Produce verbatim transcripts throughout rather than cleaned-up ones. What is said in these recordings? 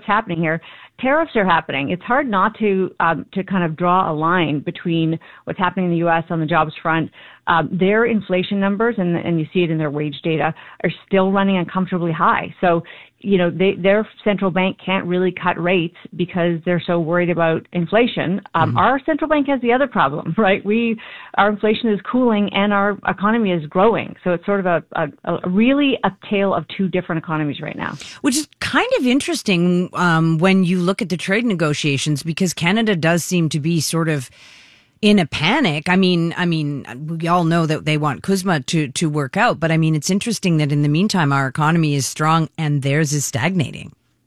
what's happening here. Tariffs are happening. It's hard not to um, to kind of draw a line between what's happening in the U S on the jobs front. Um, their inflation numbers, and, and you see it in their wage data, are still running uncomfortably high. So, you know, they, their central bank can't really cut rates because they're so worried about inflation. Um, mm-hmm. Our central bank has the other problem, right? We, our inflation is cooling and our economy is growing. So it's sort of a, a, a really a tale of two different economies right now. Which is kind of interesting um, when you look at the trade negotiations, because Canada does seem to be sort of in a panic. I mean, I mean, we all know that they want CUSMA to, to work out, but I mean, it's interesting that in the meantime, our economy is strong and theirs is stagnating.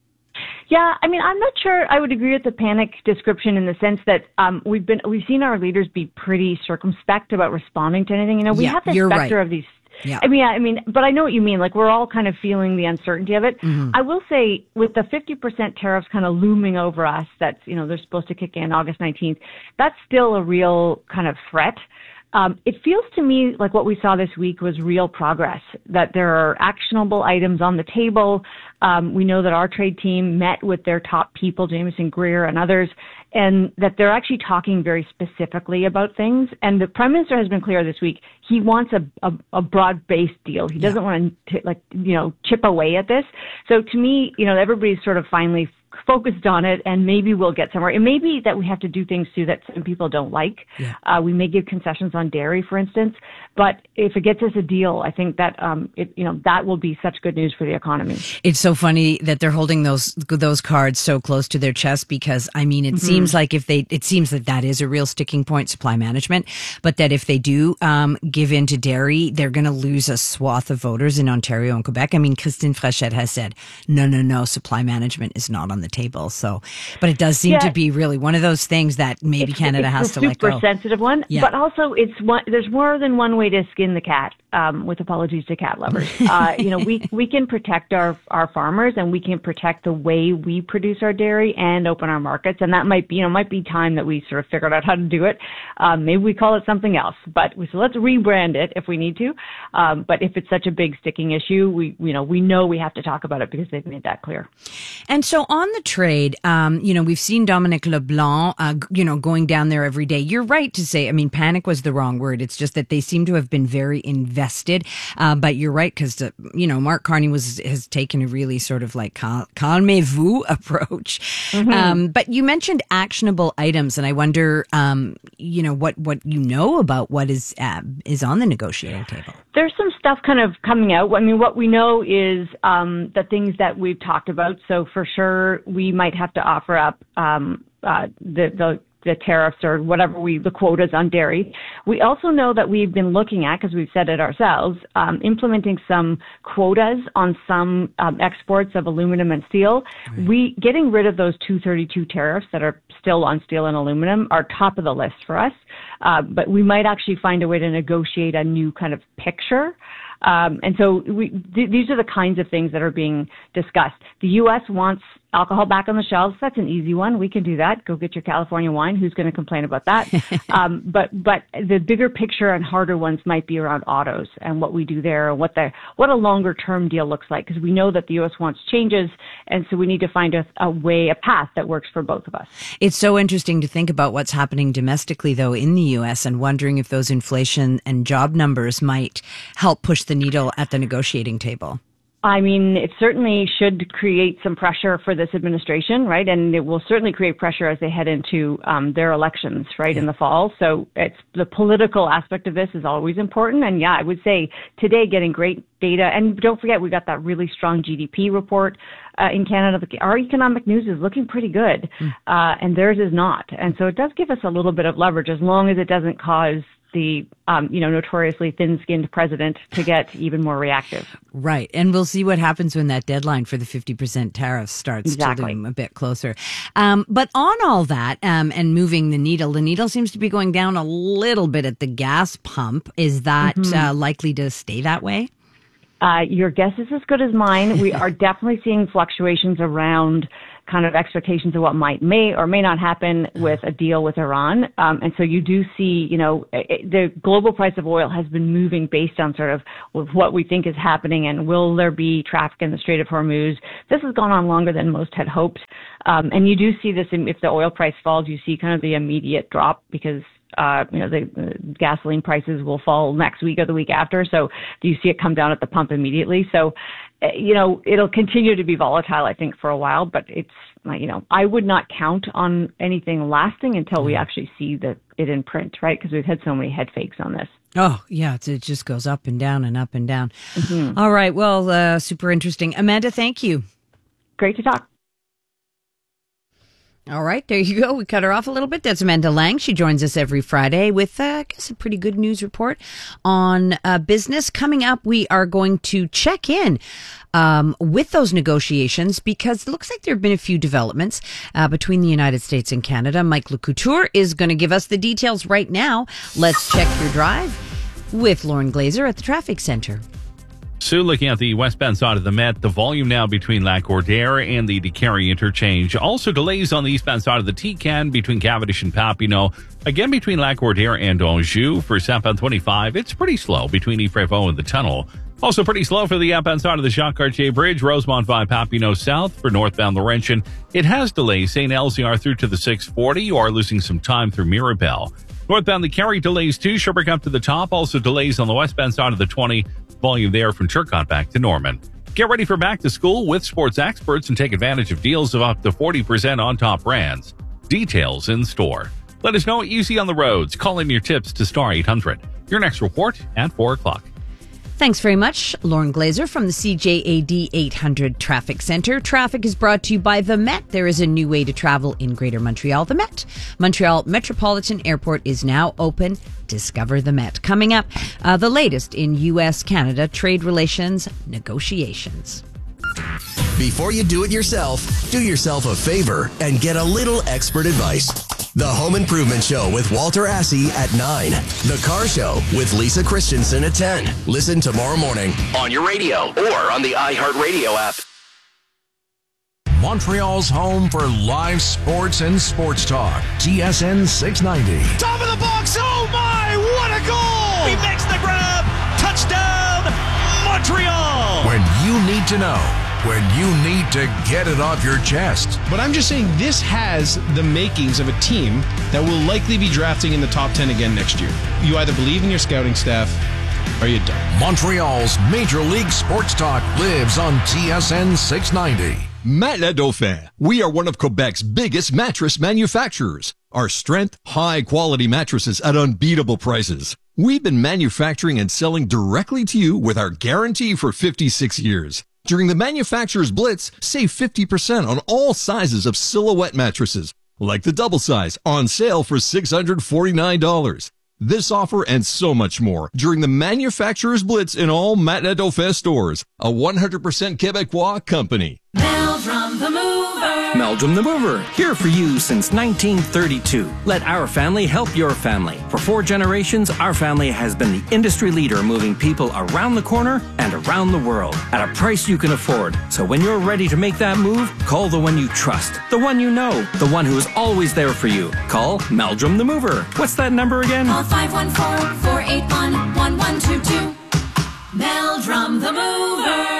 Yeah, I mean, I'm not sure I would agree with the panic description in the sense that um, we've been we've seen our leaders be pretty circumspect about responding to anything. You know, we yeah, have this you're specter right. of these. Yeah. I mean, yeah, I mean, but I know what you mean. Like, we're all kind of feeling the uncertainty of it. Mm-hmm. I will say, with the fifty percent tariffs kind of looming over us, that's, you know, they're supposed to kick in August nineteenth. That's still a real kind of threat. Um, it feels to me like what we saw this week was real progress, that there are actionable items on the table. Um, we know that our trade team met with their top people, Jameson Greer and others, and that they're actually talking very specifically about things. And the Prime Minister has been clear this week. He wants a, a, a broad-based deal. He doesn't yeah. want to, like, you know, chip away at this. So to me, you know, everybody's sort of finally focused on it, and maybe we'll get somewhere. It may be that we have to do things too that some people don't like. Yeah. Uh, we may give concessions on dairy, for instance, but if it gets us a deal, I think that um, it, you know, that will be such good news for the economy. It's so funny that they're holding those those cards so close to their chest, because I mean, it mm-hmm. seems like if they, it seems that that is a real sticking point, supply management, but that if they do um, give in to dairy, they're going to lose a swath of voters in Ontario and Quebec. I mean, Christine Frechette has said, no, no, no, supply management is not on the table. So, but it does seem yeah. to be really one of those things that maybe it's, Canada it's has to let go. It's a super sensitive one, yeah. but also it's one, there's more than one way to skin the cat. Um, with apologies to cat lovers, uh, you know, we we can protect our our farmers, and we can protect the way we produce our dairy and open our markets, and that might be, you know, might be time that we sort of figured out how to do it. Um, maybe we call it something else, but we, so let's rebrand it if we need to. Um, but if it's such a big sticking issue, we you know we know we have to talk about it because they've made that clear. And so on the trade, um, you know, we've seen Dominic LeBlanc, uh, you know, going down there every day. You're right to say, I mean, panic was the wrong word. It's just that they seem to have been very invested. Uh, but you're right, because, uh, you know, Mark Carney was has taken a really sort of like cal- calmez-vous approach. Mm-hmm. Um, but you mentioned actionable items, and I wonder, um, you know, what, what you know about what is uh, is on the negotiating table. There's some stuff kind of coming out. I mean, what we know is um, the things that we've talked about. So for sure, we might have to offer up um, uh, the the the tariffs or whatever we, the quotas on dairy. We also know that we've been looking at, because we've said it ourselves, um, implementing some quotas on some um, exports of aluminum and steel. Right. We, getting rid of those two thirty-two tariffs that are still on steel and aluminum are top of the list for us. Uh, but we might actually find a way to negotiate a new kind of picture. Um, and so we, th- these are the kinds of things that are being discussed. The U S wants alcohol back on the shelves. That's an easy one. We can do that. Go get your California wine. Who's going to complain about that? um, but but the bigger picture and harder ones might be around autos and what we do there, and what the what a longer term deal looks like, because we know that the U S wants changes, and so we need to find a, a way, a path that works for both of us. It's so interesting to think about what's happening domestically, though, in the U S, and wondering if those inflation and job numbers might help push the needle at the negotiating table. I mean, it certainly should create some pressure for this administration, right? And it will certainly create pressure as they head into um, their elections, right, yeah. in the fall. So it's the political aspect of this is always important. And yeah, I would say today getting great data. And don't forget, we got that really strong G D P report uh, in Canada. Our economic news is looking pretty good, mm. uh, and theirs is not. And so it does give us a little bit of leverage, as long as it doesn't cause the, um, you know, notoriously thin-skinned president to get even more reactive. Right. And we'll see what happens when that deadline for the fifty percent tariffs starts exactly. to loom a bit closer. Um, but on all that, um, and moving the needle, the needle seems to be going down a little bit at the gas pump. Is that mm-hmm. uh, likely to stay that way? Uh, your guess is as good as mine. We are definitely seeing fluctuations around kind of expectations of what might, may or may not happen with a deal with Iran. Um, and so you do see, you know, it, the global price of oil has been moving based on sort of what we think is happening, and will there be traffic in the Strait of Hormuz? This has gone on longer than most had hoped. um, and you do see this in, if the oil price falls, you see kind of the immediate drop because uh, you know the uh, gasoline prices will fall next week or the week after. So you see it come down at the pump immediately. So uh, you know it'll continue to be volatile, I think, for a while. But it's you know I would not count on anything lasting until we actually see the it in print, right? Because we've had so many head fakes on this. Oh, yeah, it's, it just goes up and down and up and down. Mm-hmm. All right, well, uh, super interesting. Amanda, thank you. Great to talk. All right, there you go. We cut her off a little bit. That's Amanda Lang. She joins us every Friday with, uh, I guess, a pretty good news report on uh, business. Coming up, we are going to check in um, with those negotiations because it looks like there have been a few developments uh, between the United States and Canada. Mike LeCouture is going to give us the details right now. Let's check your drive with Lauren Glazer at the Traffic Center. Sue, looking at the westbound side of the Met, the volume now between Lac-Cordaire and the DeCarry interchange. Also delays on the eastbound side of the T-Can between Cavendish and Papineau. Again, between Lac-Cordaire and Anjou. For southbound twenty-five, it's pretty slow between Ypres-Vaux and the tunnel. Also pretty slow for the outbound side of the Jacques-Cartier Bridge, Rosemont by Papineau South. For northbound Laurentian, it has delays. Saint L C R through to the six forty. You are losing some time through Mirabel. Northbound the Carry delays too. Sherbrooke up to the top. Also delays on the westbound side of the twenty. Volume there from Turcotte back to Norman. Get ready for back to school with Sports Experts and take advantage of deals of up to forty percent on top brands. Details in store. Let us know what you see on the roads. Call in your tips to Star eight hundred. Your next report at four o'clock. Thanks very much, Lauren Glazer from the C J A D eight hundred Traffic Center. Traffic is brought to you by the Met. There is a new way to travel in Greater Montreal. The Met. Montreal Metropolitan Airport is now open. Discover the Met. Coming up, uh, the latest in U S Canada trade relations negotiations. Before you do it yourself, do yourself a favor and get a little expert advice. The Home Improvement Show with Walter Assey at nine. The Car Show with Lisa Christensen at ten. Listen tomorrow morning on your radio or on the iHeartRadio app. Montreal's home for live sports and sports talk. T S N six ninety. Top of the box. Oh, my. What a goal. He makes the grab. Touchdown, Montreal. When you need to know. When you need to get it off your chest. But I'm just saying this has the makings of a team that will likely be drafting in the top ten again next year. You either believe in your scouting staff or you don't. Montreal's Major League Sports Talk lives on T S N six ninety. Matelas Dauphin. We are one of Quebec's biggest mattress manufacturers. Our strength, high-quality mattresses at unbeatable prices. We've been manufacturing and selling directly to you with our guarantee for fifty-six years. During the Manufacturer's Blitz, save fifty percent on all sizes of Silhouette mattresses, like the double size, on sale for six hundred forty-nine dollars. This offer and so much more during the Manufacturer's Blitz in all Matelas Dauphin stores, a one hundred percent Quebecois company. Meldrum the Mover. Meldrum the Mover, here for you since nineteen thirty-two. Let our family help your family. For four generations, our family has been the industry leader moving people around the corner and around the world at a price you can afford. So when you're ready to make that move, call the one you trust, the one you know, the one who is always there for you. Call Meldrum the Mover. What's that number again? Call five one four, four eight one, one one two two. Meldrum the Mover.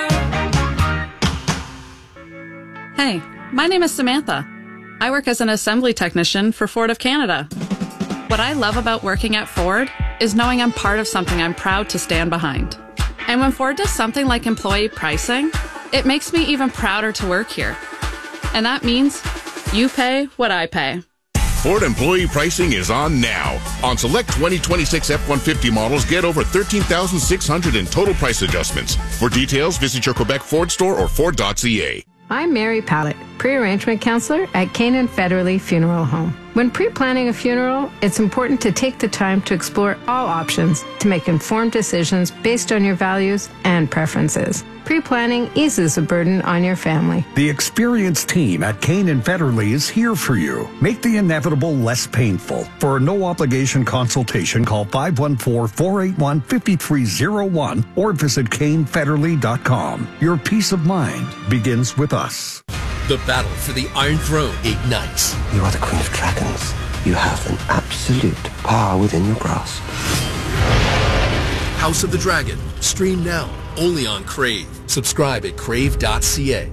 Hey, my name is Samantha. I work as an assembly technician for Ford of Canada. What I love about working at Ford is knowing I'm part of something I'm proud to stand behind. And when Ford does something like employee pricing, it makes me even prouder to work here. And that means you pay what I pay. Ford employee pricing is on now. On select twenty twenty-six F one fifty models, get over thirteen thousand six hundred dollars in total price adjustments. For details, visit your Quebec Ford store or Ford dot C A. I'm Mary Pallett, pre-arrangement counselor at Canaan Federally Funeral Home. When pre-planning a funeral, it's important to take the time to explore all options to make informed decisions based on your values and preferences. Pre-planning eases the burden on your family. The experienced team at Canaan Federally is here for you. Make the inevitable less painful. For a no-obligation consultation, call five one four, four eight one, five three zero one or visit Cain Federally dot com. Your peace of mind begins with us. The battle for the Iron Throne ignites. You are the Queen of Dragons. You have an absolute power within your grasp. House of the Dragon. Stream now. Only on Crave. Subscribe at crave dot C A.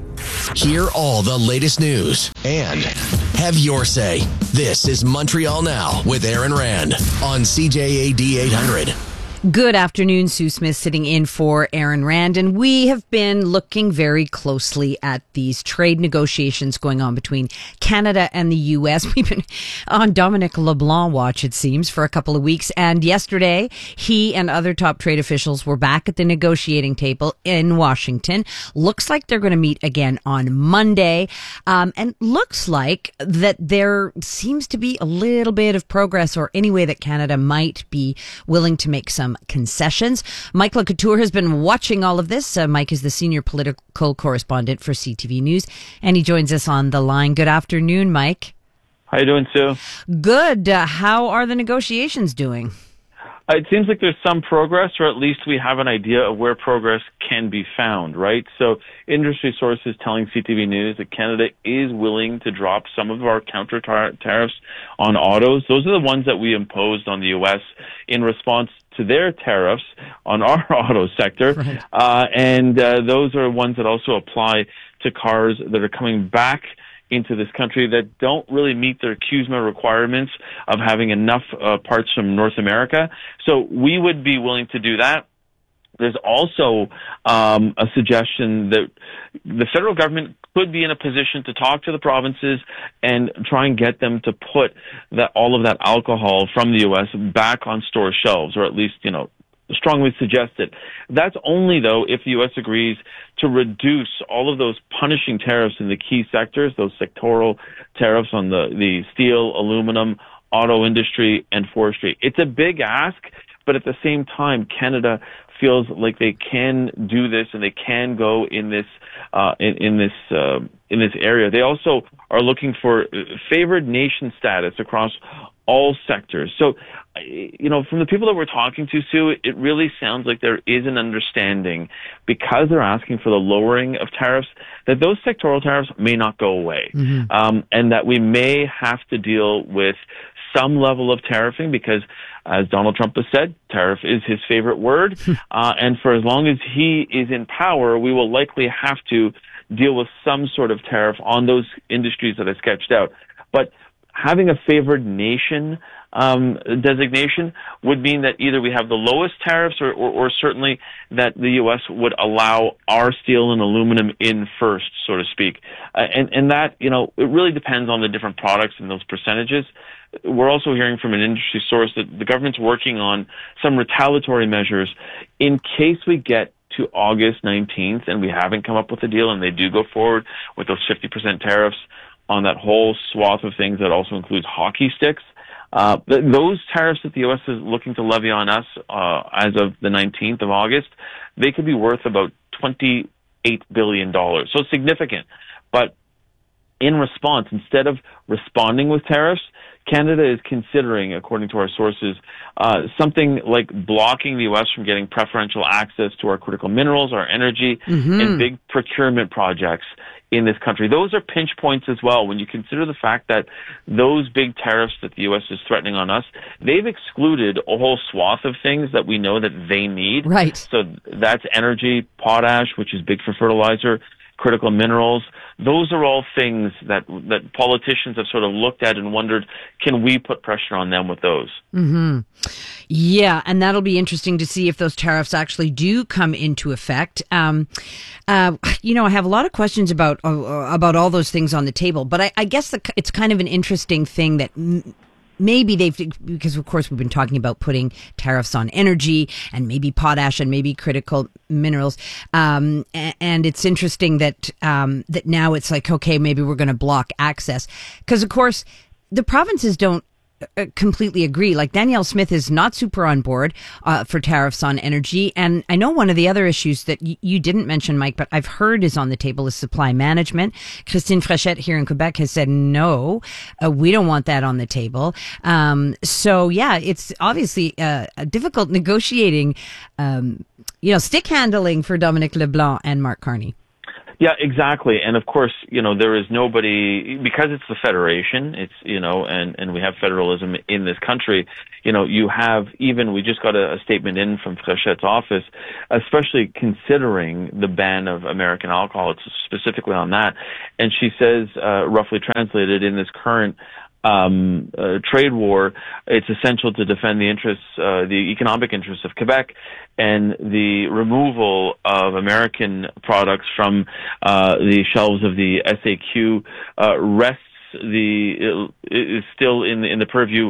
Hear all the latest news and have your say. This is Montreal Now with Aaron Rand on C J A D eight hundred. Good afternoon, Sue Smith sitting in for Aaron Rand, and we have been looking very closely at these trade negotiations going on between Canada and the U S. We've been on Dominic LeBlanc watch, it seems, for a couple of weeks, and yesterday he and other top trade officials were back at the negotiating table in Washington. Looks like they're going to meet again on Monday, um, and looks like that there seems to be a little bit of progress, or any way that Canada might be willing to make some concessions. Mike LeCouture has been watching all of this. Uh, Mike is the senior political correspondent for C T V News, and he joins us on the line. Good afternoon, Mike. How you doing, Sue? Good. Uh, how are the negotiations doing? Uh, it seems like there's some progress, or at least we have an idea of where progress can be found, right? So industry sources telling C T V News that Canada is willing to drop some of our counter tar- tariffs on autos. Those are the ones that we imposed on the U S in response to their tariffs on our auto sector. Right. Uh, and uh, those are ones that also apply to cars that are coming back into this country that don't really meet their C U S M A requirements of having enough uh, parts from North America. So we would be willing to do that. There's also um, a suggestion that the federal government could be in a position to talk to the provinces and try and get them to put that all of that alcohol from the U S back on store shelves, or at least, you know, strongly suggest it. That's only, though, if the U S agrees to reduce all of those punishing tariffs in the key sectors, those sectoral tariffs on the, the steel, aluminum, auto industry, and forestry. It's a big ask, but at the same time, Canada feels like they can do this and they can go in this uh, in, in this uh, in this area. They also are looking for favored nation status across all sectors. So, you know, from the people that we're talking to, Sue, it really sounds like there is an understanding, because they're asking for the lowering of tariffs, that those sectoral tariffs may not go away, mm-hmm. um, and that we may have to deal with some level of tariffing, because, as Donald Trump has said, tariff is his favorite word. uh, and for as long as he is in power, we will likely have to deal with some sort of tariff on those industries that I sketched out. But having a favored nation um, designation would mean that either we have the lowest tariffs, or, or, or certainly that the U S would allow our steel and aluminum in first, so to speak. Uh, and, and that, you know, it really depends on the different products and those percentages. We're also hearing from an industry source that the government's working on some retaliatory measures in case we get to August nineteenth and we haven't come up with a deal, and they do go forward with those fifty percent tariffs on that whole swath of things that also includes hockey sticks. Uh, th- those tariffs that the U S is looking to levy on us uh, as of the nineteenth of August, they could be worth about twenty-eight billion dollars. So significant. But in response, instead of responding with tariffs, Canada is considering, according to our sources, uh, something like blocking the U S from getting preferential access to our critical minerals, our energy, mm-hmm. and big procurement projects in this country. Those are pinch points as well. When you consider the fact that those big tariffs that the U S is threatening on us, they've excluded a whole swath of things that we know that they need. Right. So that's energy, potash, which is big for fertilizer, critical minerals. Those are all things that that politicians have sort of looked at and wondered, can we put pressure on them with those? Mm-hmm. Yeah, and that'll be interesting to see if those tariffs actually do come into effect. Um, uh, you know, I have a lot of questions about uh, about all those things on the table, but I, I guess the, it's kind of an interesting thing that m- maybe they've, because of course we've been talking about putting tariffs on energy and maybe potash and maybe critical minerals. Um, and it's interesting that, um, that now it's like, okay, maybe we're going to block access. Because of course the provinces don't uh, completely agree. Like Danielle Smith is not super on board uh, for tariffs on energy. And I know one of the other issues that y- you didn't mention, Mike, but I've heard is on the table is supply management. Christine Frechette here in Quebec has said, no, uh, we don't want that on the table. Um, so yeah, it's obviously uh, a difficult negotiating, um, you know, stick handling for Dominic LeBlanc and Mark Carney. Yeah, exactly. And of course, you know, there is nobody, because it's the Federation, it's, you know, and, and we have federalism in this country, you know, you have even, we just got a, a statement in from Fréchette's office, especially considering the ban of American alcohol, it's specifically on that. And she says, uh, roughly translated, in this current Um, uh, trade war, it's essential to defend the interests, uh, the economic interests of Quebec, and the removal of American products from uh, the shelves of the S A Q uh, rests the is still in the, in the purview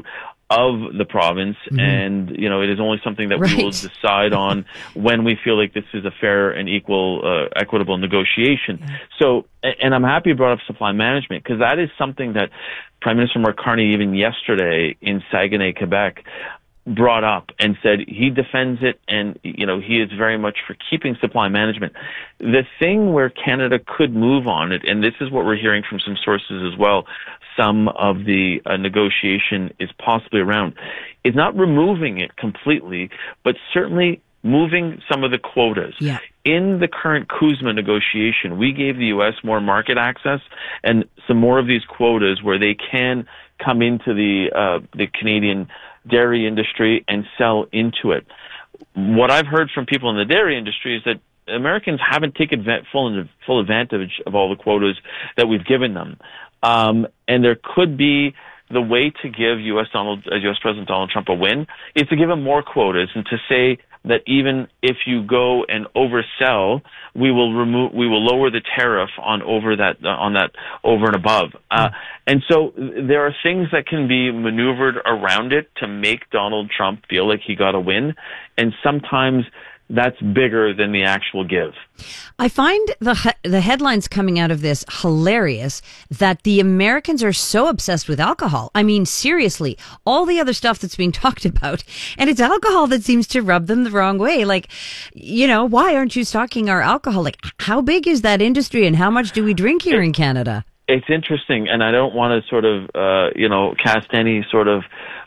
of the province, mm-hmm. and you know it is only something that right. we will decide on when we feel like this is a fair and equal, uh, equitable negotiation. Yeah. So, and I'm happy you brought up supply management, because that is something that Prime Minister Mark Carney, even yesterday in Saguenay, Quebec, brought up and said he defends it, and you know he is very much for keeping supply management. The thing where Canada could move on it, and this is what we're hearing from some sources as well, some of the uh, negotiation is possibly around, is not removing it completely, but certainly moving some of the quotas. Yeah. In the current CUSMA negotiation, we gave the U S more market access and some more of these quotas where they can come into the uh, the Canadian dairy industry and sell into it. What I've heard from people in the dairy industry is that Americans haven't taken full full advantage of all the quotas that we've given them, um, and there could be the way to give U S Donald, uh, U S President Donald Trump a win is to give him more quotas and to say that even if you go and oversell, we will remove, we will lower the tariff on over that, uh, on that over and above. Uh, and so there are things that can be maneuvered around it to make Donald Trump feel like he got a win. And sometimes that's bigger than the actual give. I find the the headlines coming out of this hilarious, that the Americans are so obsessed with alcohol. I mean, seriously, all the other stuff that's being talked about, and it's alcohol that seems to rub them the wrong way. Like, you know, why aren't you stocking our alcohol? Like, how big is that industry, and how much do we drink here in Canada? It's interesting, and I don't want to sort of, uh, you know, cast any sort of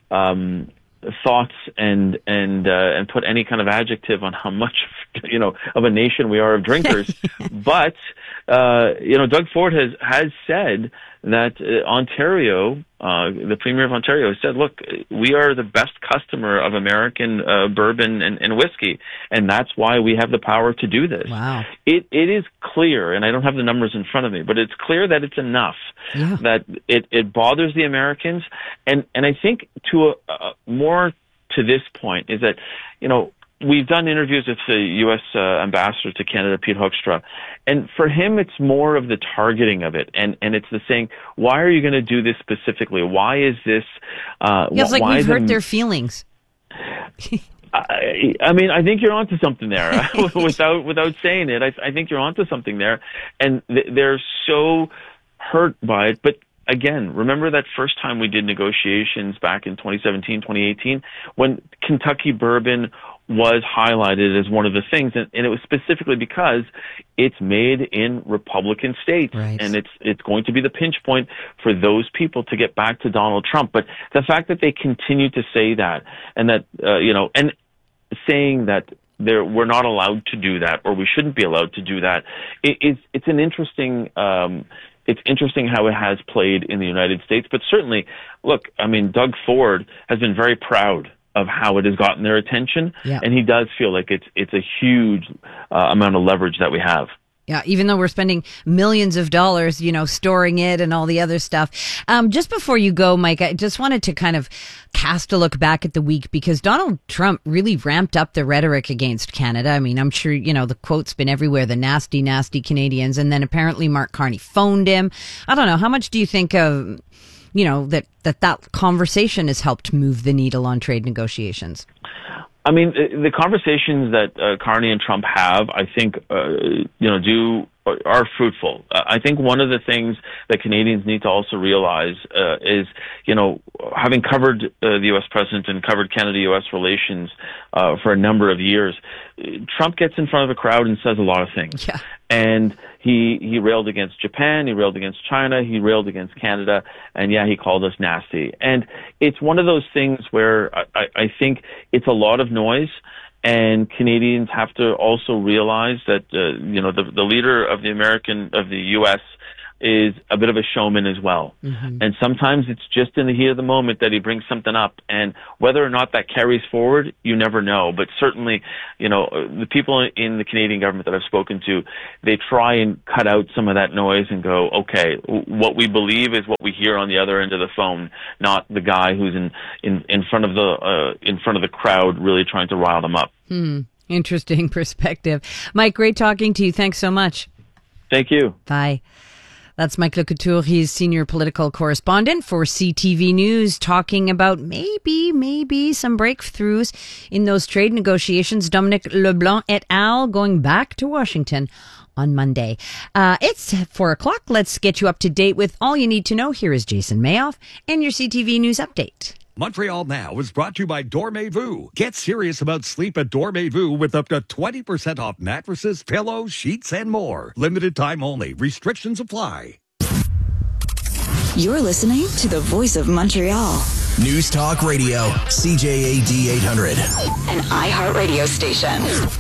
um thoughts and and uh, and put any kind of adjective on how much, you know, of a nation we are of drinkers. But uh, you know, Doug Ford has has said that uh, Ontario, uh, the Premier of Ontario, has said, look, we are the best customer of American uh, bourbon and, and whiskey, and that's why we have the power to do this. Wow. It it is clear, and I don't have the numbers in front of me, but it's clear that it's enough. Yeah. That it, it bothers the Americans, and, and I think to a, a more to this point is that, you know, we've done interviews with the U S uh, ambassador to Canada, Pete Hoekstra, and for him it's more of the targeting of it, and, and it's the saying, why are you going to do this specifically? Why is this? Uh, yeah, it's like why we've hurt it, their feelings. I, I mean, I think you're onto something there. without without saying it, I, I think you're onto something there, and th- they're so hurt by it. But again, remember that first time we did negotiations back in twenty seventeen, twenty eighteen, when Kentucky bourbon was highlighted as one of the things, and, and it was specifically because it's made in Republican states, right. and it's it's going to be the pinch point for those people to get back to Donald Trump. But the fact that they continue to say that, and that uh, you know, and saying that there we're not allowed to do that, or we shouldn't be allowed to do that, it, it's it's an interesting. Um, It's interesting how it has played in the United States, but certainly, look, I mean, Doug Ford has been very proud of how it has gotten their attention, yeah. and he does feel like it's it's a huge uh, amount of leverage that we have. Yeah, even though we're spending millions of dollars, you know, storing it and all the other stuff. Um, just before you go, Mike, I just wanted to kind of cast a look back at the week, because Donald Trump really ramped up the rhetoric against Canada. I mean, I'm sure, you know, the quote's been everywhere, the nasty, nasty Canadians. And then apparently Mark Carney phoned him. I don't know. How much do you think of, you know, that that, that conversation has helped move the needle on trade negotiations? I mean, the conversations that uh, Carney and Trump have, I think, uh, you know, do are fruitful. Uh, I think one of the things that Canadians need to also realize uh, is, you know, having covered uh, the U S president and covered Canada-U S relations uh, for a number of years, Trump gets in front of a crowd and says a lot of things. Yeah. And he he railed against Japan, he railed against China, he railed against Canada, and yeah, he called us nasty. And it's one of those things where I, I think it's a lot of noise, And Canadians have to also realize that, uh, you know, the, the leader of the American, of the U S is a bit of a showman as well. Mm-hmm. And sometimes it's just in the heat of the moment that he brings something up. And whether or not that carries forward, you never know. But certainly, you know, the people in the Canadian government that I've spoken to, they try and cut out some of that noise and go, okay, what we believe is what we hear on the other end of the phone, not the guy who's in, in, in front of the, uh, in front of the crowd really trying to rile them up. Hmm. Interesting perspective. Mike, great talking to you. Thanks so much. Thank you. Bye. That's Mike Lecouture. He's senior political correspondent for C T V News, talking about maybe, maybe some breakthroughs in those trade negotiations. Dominic LeBlanc et al. Going back to Washington on Monday. Uh, it's four o'clock. Let's get you up to date with all you need to know. Here is Jason Mayoff and your C T V News update. Montreal Now is brought to you by Dormez-vous. Get serious about sleep at Dormez-vous with up to twenty percent off mattresses, pillows, sheets, and more. Limited time only. Restrictions apply. You're listening to the voice of Montreal. News Talk Radio, C J A D eight hundred. An iHeartRadio station.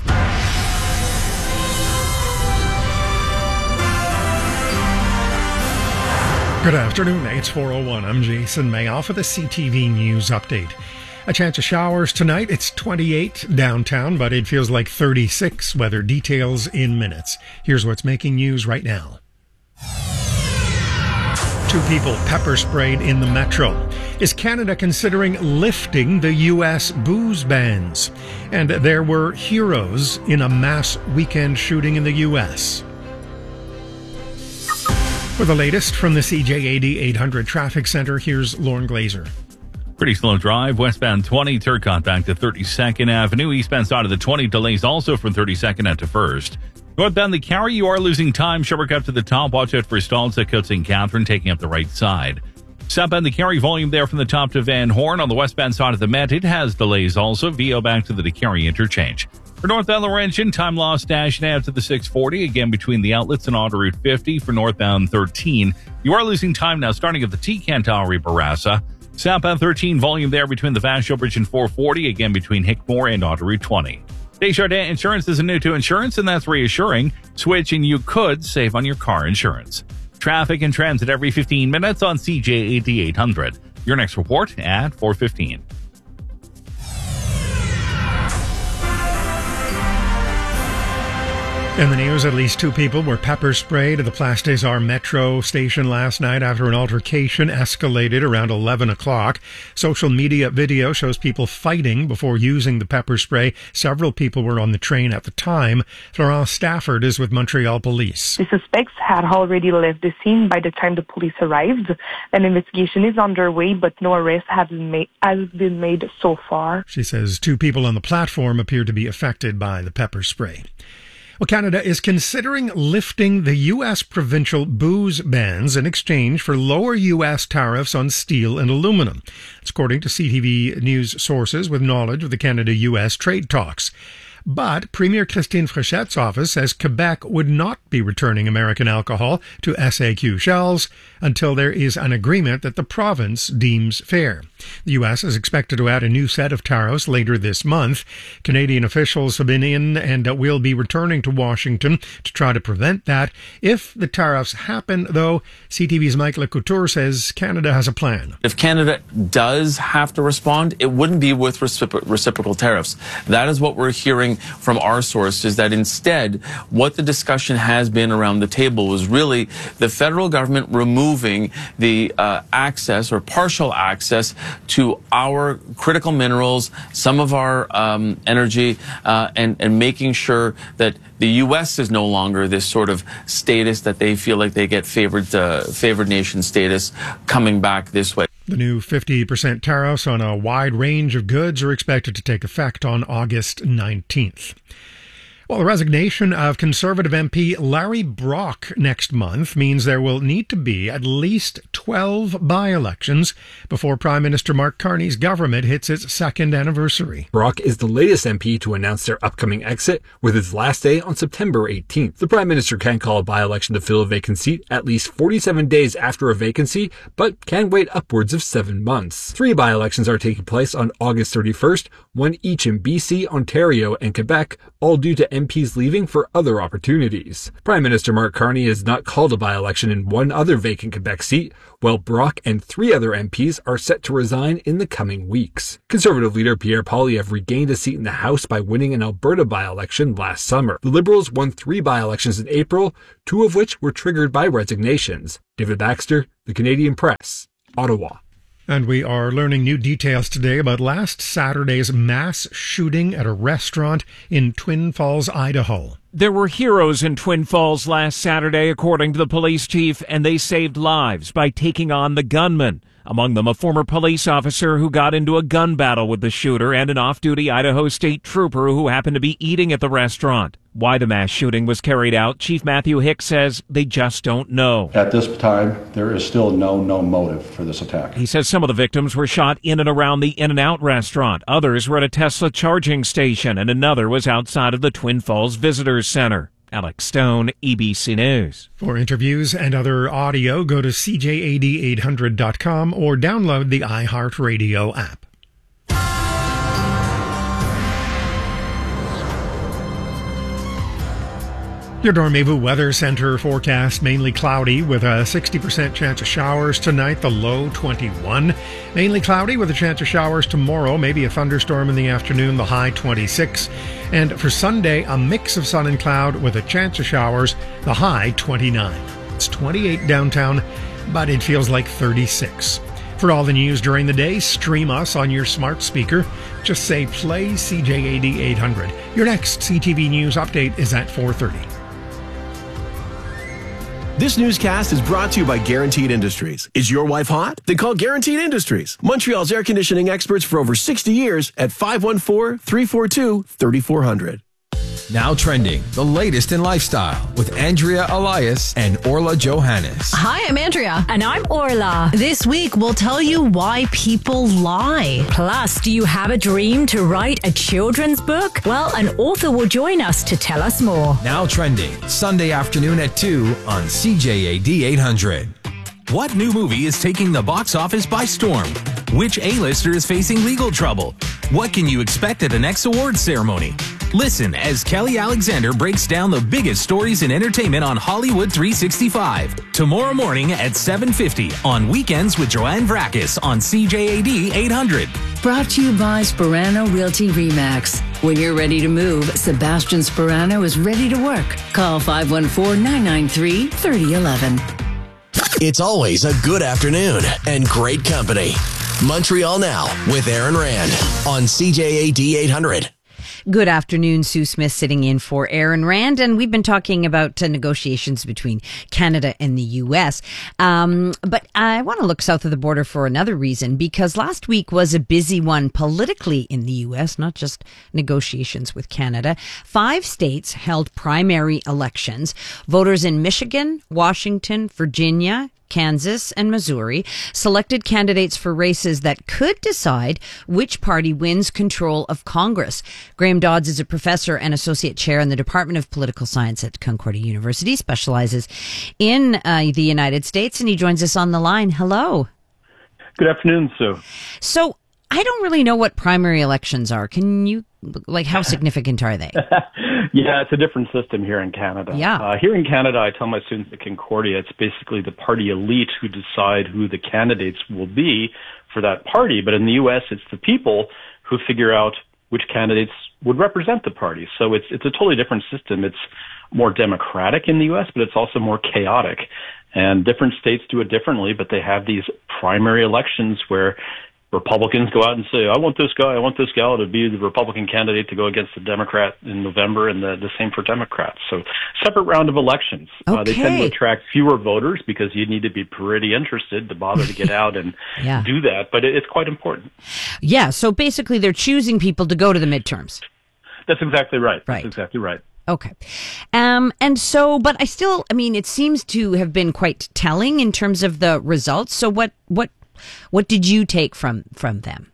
Good afternoon, it's four oh one. I'm Jason Mayoff with a C T V News update. A chance of showers tonight. It's twenty-eight downtown, but it feels like thirty-six. Weather details in minutes. Here's what's making news right now. Two people pepper sprayed in the metro. Is Canada considering lifting the U S booze bans? And there were heroes in a mass weekend shooting in the U S For the latest from the C J A D eight hundred Traffic Center, here's Lauren Glazer. Pretty slow drive. Westbound twenty, Turcotte back to thirty-second Avenue. Eastbound side of the twenty, delays also from thirty-second out to first. Northbound the Carry, you are losing time. Sherbrooke up to the top. Watch out for stalls at Côte Saint Catherine, taking up the right side. Southbound the Carry, volume there from the top to Van Horn. On the westbound side of the Met, it has delays also. V O back to the DeCarry interchange. For northbound Laurentian, time lost dash now to the six forty, again between the outlets and Autoroute fifty. For northbound thirteen, you are losing time now starting at the T-Cantalry Barassa. Southbound thirteen, volume there between the Vashon Bridge and four forty, again between Hickmore and Autoroute twenty. Desjardins Insurance isn't new to insurance, and that's reassuring. Switch and you could save on your car insurance. Traffic and transit every fifteen minutes on C J A D eight hundred. Your next report at four fifteen. In the news, at least two people were pepper sprayed at the Place des Arts metro station last night after an altercation escalated around eleven o'clock. Social media video shows people fighting before using the pepper spray. Several people were on the train at the time. Florence Stafford is with Montreal Police. The suspects had already left the scene by the time the police arrived. An investigation is underway, but no arrest has been made, has been made so far. She says two people on the platform appear to be affected by the pepper spray. Well, Canada is considering lifting the U S provincial booze bans in exchange for lower U S tariffs on steel and aluminum. It's according to C T V News sources with knowledge of the Canada-U S trade talks. But Premier Christine Fréchette's office says Quebec would not be returning American alcohol to S A Q shelves until there is an agreement that the province deems fair. The U S is expected to add a new set of tariffs later this month. Canadian officials have been in and will be returning to Washington to try to prevent that. If the tariffs happen, though, C T V's Mike Lecouture says Canada has a plan. If Canada does have to respond, it wouldn't be with recipro- reciprocal tariffs. That is what we're hearing from our sources, that instead what the discussion has been around the table was really the federal government removing the uh, access or partial access to our critical minerals, some of our um, energy, uh, and, and making sure that the U S is no longer this sort of status that they feel like they get favored, uh, favored nation status coming back this way. The new fifty percent tariffs on a wide range of goods are expected to take effect on August nineteenth. Well, the resignation of Conservative M P Larry Brock next month means there will need to be at least twelve by-elections before Prime Minister Mark Carney's government hits its second anniversary. Brock is the latest M P to announce their upcoming exit, with its last day on September eighteenth. The Prime Minister can call a by-election to fill a vacant seat at least forty-seven days after a vacancy, but can wait upwards of seven months. Three by-elections are taking place on August thirty-first, one each in B C, Ontario, and Quebec, all due to M Ps leaving for other opportunities. Prime Minister Mark Carney has not called a by-election in one other vacant Quebec seat, while Brock and three other M Ps are set to resign in the coming weeks. Conservative leader Pierre Poilievre regained a seat in the House by winning an Alberta by-election last summer. The Liberals won three by-elections in April, two of which were triggered by resignations. David Baxter, The Canadian Press, Ottawa. And we are learning new details today about last Saturday's mass shooting at a restaurant in Twin Falls, Idaho. There were heroes in Twin Falls last Saturday, according to the police chief, and they saved lives by taking on the gunman. Among them, a former police officer who got into a gun battle with the shooter and an off-duty Idaho State Trooper who happened to be eating at the restaurant. Why the mass shooting was carried out, Chief Matthew Hicks says they just don't know. At this time, there is still no known motive for this attack. He says some of the victims were shot in and around the In-N-Out restaurant. Others were at a Tesla charging station, and another was outside of the Twin Falls Visitors Center. Alex Stone, E B C News. For interviews and other audio, go to C J A D eight hundred dot com or download the iHeartRadio app. Your Dormevu Weather Center forecast mainly cloudy with a sixty percent chance of showers tonight, the low twenty-one. Mainly cloudy with a chance of showers tomorrow, maybe a thunderstorm in the afternoon, the high twenty-six. And for Sunday, a mix of sun and cloud with a chance of showers, the high twenty-nine. It's twenty-eight downtown, but it feels like thirty-six. For all the news during the day, stream us on your smart speaker. Just say play C J A D eight hundred. Your next C T V News update is at four thirty. This newscast is brought to you by Guaranteed Industries. Is your wife hot? Then call Guaranteed Industries, Montreal's air conditioning experts for over sixty years at five one four, three four two, three four zero zero. Now trending, the latest in lifestyle with Andrea Elias and Orla Johannes. Hi, I'm Andrea. And I'm Orla. This week, we'll tell you why people lie. Plus, do you have a dream to write a children's book? Well, an author will join us to tell us more. Now trending, Sunday afternoon at two on C J A D eight hundred. What new movie is taking the box office by storm? Which A-lister is facing legal trouble? What can you expect at the next awards ceremony? Listen as Kelly Alexander breaks down the biggest stories in entertainment on Hollywood three sixty-five. Tomorrow morning at seven fifty on Weekends with Joanne Vrakis on C J A D eight hundred. Brought to you by Sperano Realty Remax. When you're ready to move, Sebastian Sperano is ready to work. Call five one four, nine nine three, three oh one one. It's always a good afternoon and great company. Montreal Now with Aaron Rand on C J A D eight hundred. Good afternoon, Sue Smith sitting in for Aaron Rand, and we've been talking about uh, negotiations between Canada and the U S. Um, but I want to look south of the border for another reason, because last week was a busy one politically in the U S, not just negotiations with Canada. Five states held primary elections. Voters in Michigan, Washington, Virginia, Kansas, and Missouri selected candidates for races that could decide which party wins control of Congress. Graham Dodds is a professor and associate chair in the Department of Political Science at Concordia University, specializes in uh, the United States, and he joins us on the line. Hello. Good afternoon, Sue. So I don't really know what primary elections are. Can you, like, how significant are they? Yeah, it's a different system here in Canada. Yeah. Uh, here in Canada, I tell my students at Concordia, it's basically the party elite who decide who the candidates will be for that party. But in the U S, it's the people who figure out which candidates would represent the party. So it's it's a totally different system. It's more democratic in the U S, but it's also more chaotic. And different states do it differently, but they have these primary elections where Republicans go out and say, I want this guy, I want this gal to be the Republican candidate to go against the Democrat in November, and the, the same for Democrats. So separate round of elections. Okay. Uh, they tend to attract fewer voters because you need to be pretty interested to bother to get out and yeah. do that, but it, it's quite important. Yeah, so basically they're choosing people to go to the midterms. That's exactly right. Right. That's exactly right. Okay. Um, and so, but I still, I mean, it seems to have been quite telling in terms of the results. So what, what, what did you take from, from them?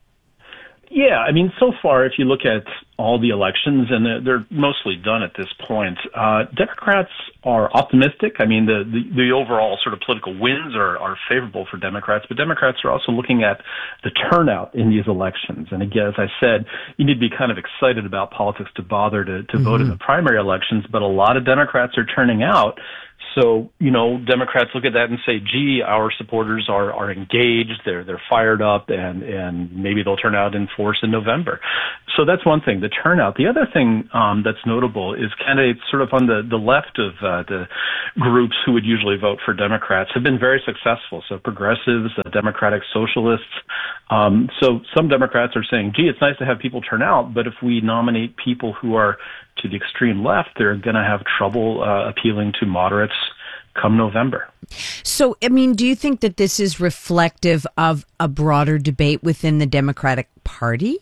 Yeah, I mean, so far, if you look at all the elections, and they're, they're mostly done at this point, uh, Democrats are optimistic. I mean, the, the, the overall sort of political winds are, are favorable for Democrats, but Democrats are also looking at the turnout in these elections. And again, as I said, you need to be kind of excited about politics to bother to, to mm-hmm. vote in the primary elections, but a lot of Democrats are turning out. So, you know, Democrats look at that and say, gee, our supporters are, are engaged, they're, they're fired up, and, and maybe they'll turn out in force in November. So that's one thing, the turnout. The other thing um, that's notable is candidates sort of on the, the left of uh, the groups who would usually vote for Democrats have been very successful. So progressives, uh, democratic socialists. Um, so some Democrats are saying, gee, it's nice to have people turn out, but if we nominate people who are to the extreme left, they're going to have trouble uh, appealing to moderates come November. So, I mean, do you think that this is reflective of a broader debate within the Democratic Party?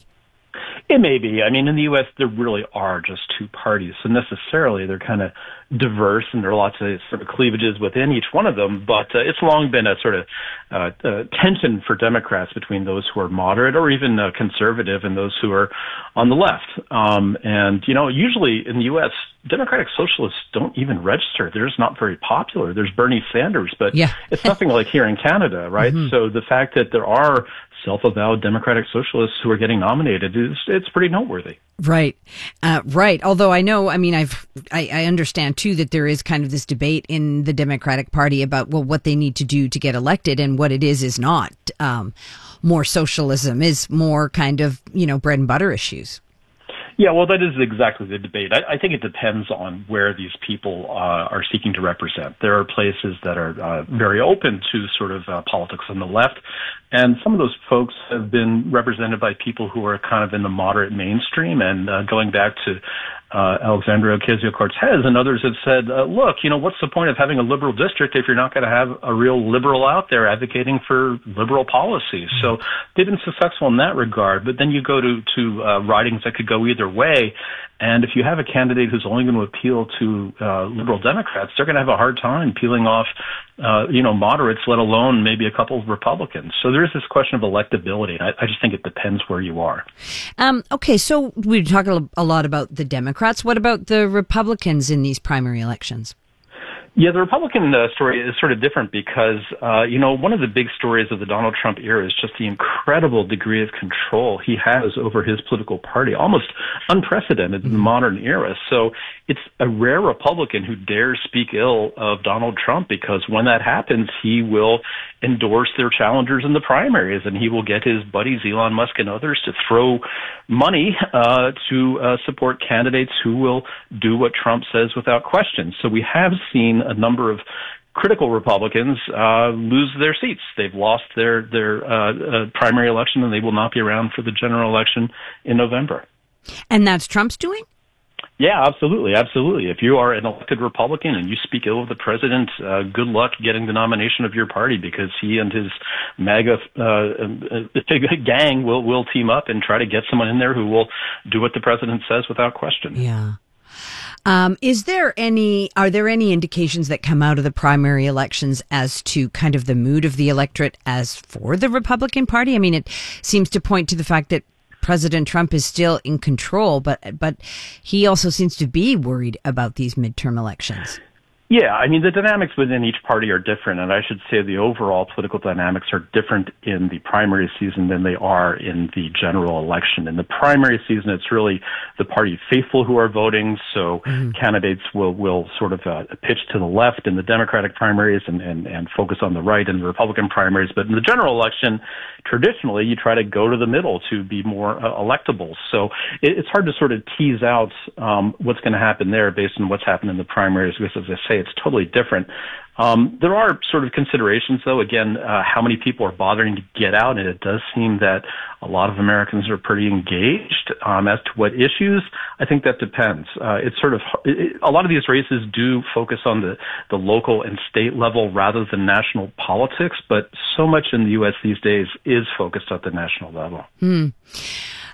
It may be. I mean, in the U S, there really are just two parties. So necessarily, they're kind of diverse, and there are lots of sort of cleavages within each one of them. But uh, it's long been a sort of uh, uh, tension for Democrats between those who are moderate or even uh, conservative and those who are on the left. Um, and, you know, usually in the U S, Democratic socialists don't even register. They're just not very popular. There's Bernie Sanders, but yeah. It's nothing like here in Canada, right? Mm-hmm. So the fact that there are self-avowed Democratic socialists who are getting nominated is it's pretty noteworthy. Right, uh, right. Although I know, I mean, I've I, I understand too that there is kind of this debate in the Democratic Party about well, what they need to do to get elected, and what it is is not um, more socialism, is more kind of you know bread and butter issues. Yeah, well, that is exactly the debate. I, I think it depends on where these people uh, are seeking to represent. There are places that are uh, very open to sort of uh, politics on the left, and some of those folks have been represented by people who are kind of in the moderate mainstream. And uh, going back to uh, Alexandria Ocasio-Cortez and others have said, uh, look, you know, what's the point of having a liberal district if you're not going to have a real liberal out there advocating for liberal policies? So they've been successful in that regard. But then you go to, to uh, ridings that could go either way. And if you have a candidate who's only going to appeal to uh, liberal Democrats, they're going to have a hard time peeling off, uh, you know, moderates, let alone maybe a couple of Republicans. So there is this question of electability. I, I just think it depends where you are. Um, okay, so we talk a lot about the Democrats. What about the Republicans in these primary elections? Yeah, the Republican uh, story is sort of different because, uh, you know, one of the big stories of the Donald Trump era is just the incredible degree of control he has over his political party, almost unprecedented in the modern era. So it's a rare Republican who dares speak ill of Donald Trump, because when that happens, he will endorse their challengers in the primaries, and he will get his buddies Elon Musk and others to throw money uh, to uh, support candidates who will do what Trump says without question. So we have seen a number of critical Republicans uh, lose their seats. They've lost their their uh, uh, primary election, and they will not be around for the general election in November. And that's Trump's doing? Yeah, absolutely, absolutely. If you are an elected Republican and you speak ill of the president, uh, good luck getting the nomination of your party, because he and his MAGA uh, uh, gang will will team up and try to get someone in there who will do what the president says without question. Yeah. Um, is there any, are there any indications that come out of the primary elections as to kind of the mood of the electorate as for the Republican Party? I mean, it seems to point to the fact that President Trump is still in control, but but he also seems to be worried about these midterm elections. Yeah, I mean, the dynamics within each party are different, and I should say the overall political dynamics are different in the primary season than they are in the general election. In the primary season, it's really the party faithful who are voting, so mm-hmm. candidates will, will sort of uh, pitch to the left in the Democratic primaries and, and, and focus on the right in the Republican primaries. But in the general election, traditionally, you try to go to the middle to be more uh, electable. So it, it's hard to sort of tease out um, what's going to happen there based on what's happened in the primaries, because, as I say, it's totally different. Um, there are sort of considerations, though, again, uh, how many people are bothering to get out, and it does seem that a lot of Americans are pretty engaged. Um, as to what issues, I think that depends. Uh, it's sort of, it, a lot of these races do focus on the, the local and state level rather than national politics, but so much in the U S these days is focused at the national level. Hmm.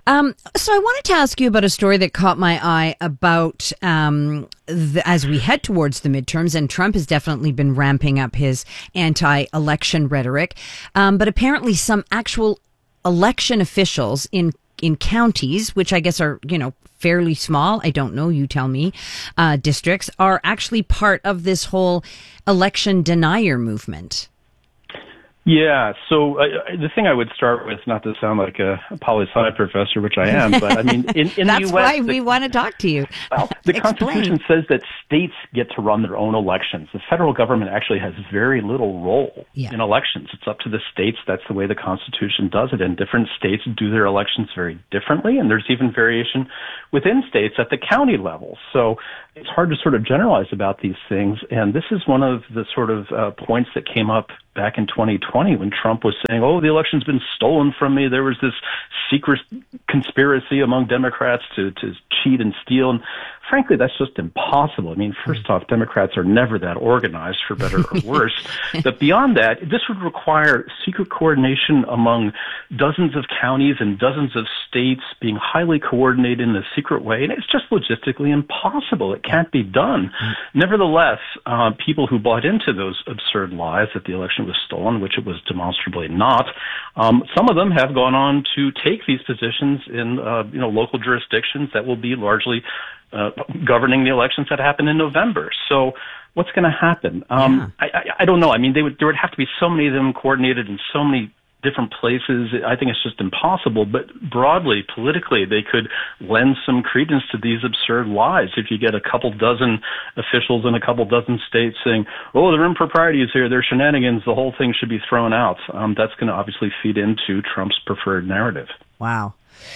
Um, so I wanted to ask you about a story that caught my eye about um, the, as we head towards the midterms, and Trump has definitely been ramping up his anti-election rhetoric, um, but apparently some actual election officials in in counties, which I guess are, you know, fairly small, I don't know, you tell me, uh, districts, are actually part of this whole election denier movement. Yeah, so uh, the thing I would start with, not to sound like a, a poli-sci professor, which I am, but I mean, in, in That's the U S... That's why the, we want to talk to you. Well, the Explain. Constitution says that states get to run their own elections. The federal government actually has very little role yeah. in elections. It's up to the states. That's the way the Constitution does it. And different states do their elections very differently, and there's even variation within states at the county level. So it's hard to sort of generalize about these things, and this is one of the sort of uh, points that came up back in twenty twenty when Trump was saying, oh, the election's been stolen from me. There was this secret conspiracy among Democrats to, to cheat and steal. And frankly, that's just impossible. I mean, first off, Democrats are never that organized, for better or worse. But beyond that, this would require secret coordination among dozens of counties and dozens of states being highly coordinated in a secret way. And it's just logistically impossible. It can't be done. Nevertheless, uh, people who bought into those absurd lies that the election was stolen, which it was demonstrably not, um, some of them have gone on to take these positions in, uh, you know, local jurisdictions that will be largely uh, governing the elections that happen in November. So what's going to happen? Um, yeah. I, I, I don't know. I mean, they would, there would have to be so many of them coordinated in so many different places. I think it's just impossible. But broadly, politically, they could lend some credence to these absurd lies. If you get a couple dozen officials in a couple dozen states saying, oh, there are improprieties here, there are shenanigans, the whole thing should be thrown out, um, that's going to obviously feed into Trump's preferred narrative. Wow.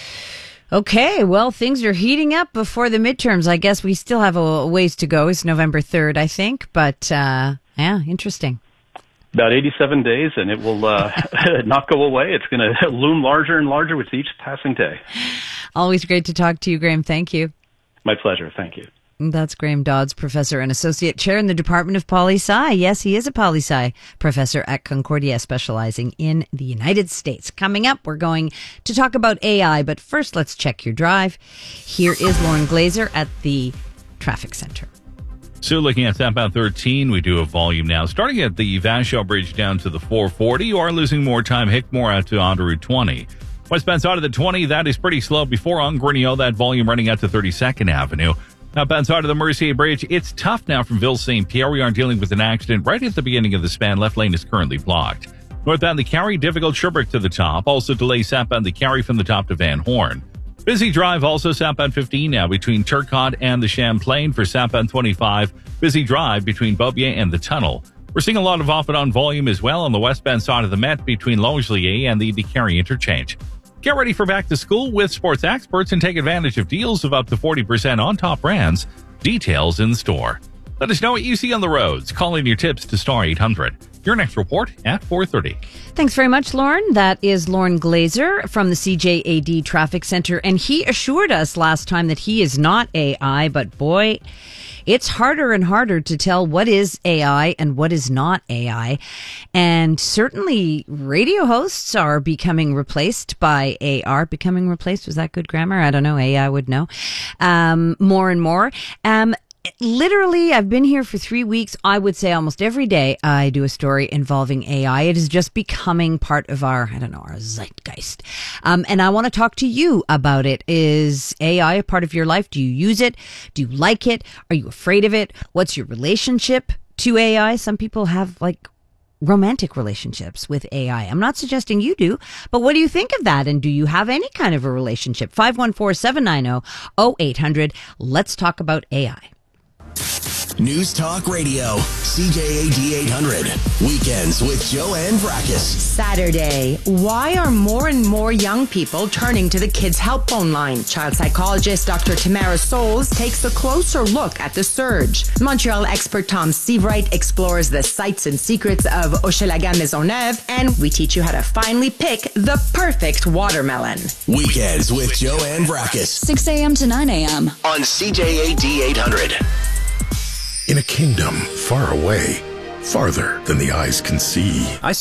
Okay, well, things are heating up before the midterms. I guess we still have a ways to go. It's November third, I think. But, uh, yeah, interesting. About eighty-seven days, and it will uh, not go away. It's going to loom larger and larger with each passing day. Always great to talk to you, Graham. Thank you. My pleasure. Thank you. That's Graham Dodds, professor and associate chair in the Department of Poli-Sci. Yes, he is a Poli-Sci professor at Concordia, specializing in the United States. Coming up, we're going to talk about A I, but first, let's check your drive. Here is Lauren Glazer at the traffic center. So looking at southbound thirteen, we do have volume now. Starting at the Vashel Bridge down to the four forty, you are losing more time. Hickmore out to onto Route twenty. Westbound side of the twenty, that is pretty slow. Before on Grinnell, that volume running out to thirty-second Avenue. Outbound side of the Mercier Bridge, it's tough now from Ville Saint Pierre. We are dealing with an accident right at the beginning of the span. Left lane is currently blocked. Northbound the Carry, difficult Sherbrooke to the top. Also delays southbound the Carry from the top to Van Horn. Busy drive also southbound fifteen now between Turcotte and the Champlain for southbound twenty-five. Busy drive between Beaubien and the Tunnel. We're seeing a lot of off and on volume as well on the westbound side of the Met between Longueuil and the DeCarry interchange. Get ready for back to school with Sports Experts and take advantage of deals of up to forty percent on top brands. Details in store. Let us know what you see on the roads. Call in your tips to star eight hundred. Your next report at four thirty. Thanks very much, Lauren. That is Lauren Glazer from the C J A D Traffic Center. And he assured us last time that he is not A I, but boy, it's harder and harder to tell what is A I and what is not A I. And certainly radio hosts are becoming replaced by A R. Becoming replaced, was that good grammar? I don't know. A I would know. Um, more and more. Um, Literally, I've been here for three weeks. I would say almost every day I do a story involving A I. It is just becoming part of our, I don't know, our zeitgeist. Um, and I want to talk to you about it. Is A I a part of your life? Do you use it? Do you like it? Are you afraid of it? What's your relationship to A I? Some people have like romantic relationships with A I. I'm not suggesting you do, but what do you think of that? And do you have any kind of a relationship? five one four, seven nine zero, zero eight hundred. Let's talk about A I. News Talk Radio, C J A D eight hundred. Weekends with Joanne Vrackus. Saturday. Why are more and more young people turning to the Kids Help Phone line? Child psychologist Doctor Tamara Souls takes a closer look at the surge. Montreal expert Tom Seavright explores the sights and secrets of Hochelaga Maisonneuve, and we teach you how to finally pick the perfect watermelon. Weekends with Joanne Vrackus. six a.m. to nine a.m. on C J A D eight hundred. In a kingdom far away, farther than the eyes can see. I see it.